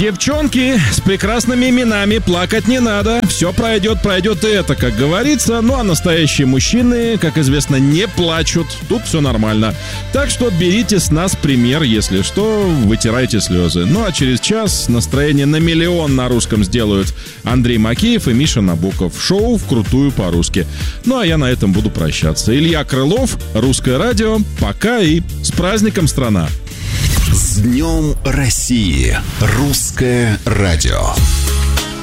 Девчонки с прекрасными именами, плакать не надо. Все пройдет и это, как говорится. Ну, а настоящие мужчины, как известно, не плачут. Тут все нормально. Так что берите с нас пример, если что, вытирайте слезы. Ну, а через час настроение на миллион на русском сделают Андрей Макеев и Миша Набоков. Шоу «Вкрутую по-русски». Ну, а я на этом буду прощаться. Илья Крылов, Русское радио. Пока и с праздником, страна! С Днем России! Русское радио.